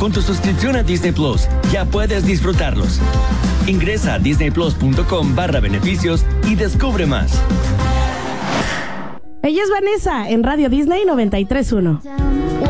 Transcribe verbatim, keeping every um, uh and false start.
Con tu suscripción a Disney Plus, ya puedes disfrutarlos. Ingresa a disneyplus.com barra beneficios y descubre más. Ella es Vanessa en Radio Disney noventa y tres punto uno.